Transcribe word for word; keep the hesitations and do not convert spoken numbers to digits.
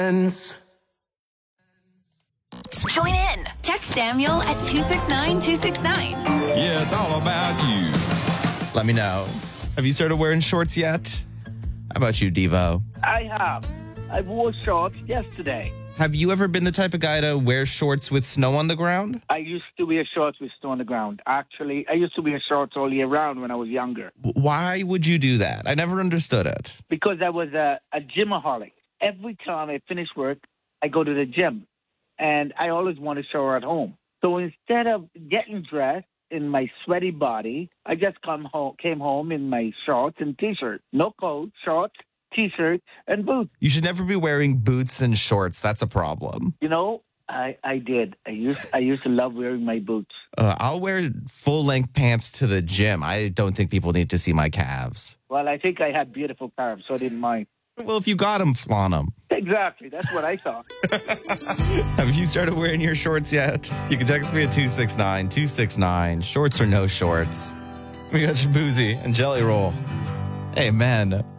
ends. Join in. Text Samuel at two six nine two six nine. Yeah, it's all about you. Let me know. Have you started wearing shorts yet? How about you, Devo? I have. I wore shorts yesterday. Have you ever been the type of guy to wear shorts with snow on the ground? I used to wear shorts with snow on the ground. Actually, I used to wear shorts all year round when I was younger. Why would you do that? I never understood it. Because I was a, a gymaholic. Every time I finish work, I go to the gym. And I always want to shower at home. So instead of getting dressed in my sweaty body, I just come home, came home in my shorts and T-shirt. No coat, shorts, T-shirt, and boots. You should never be wearing boots and shorts. That's a problem. You know, I, I did. I used I used to love wearing my boots. Uh, I'll wear full-length pants to the gym. I don't think people need to see my calves. Well, I think I had beautiful calves, so I didn't mind. Well, if you got them, flaunt them. Exactly. That's what I thought. Have you started wearing your shorts yet? You can text me at two six nine two six nine. Shorts or no shorts. We got Shabuzi and Jelly Roll. Hey, man.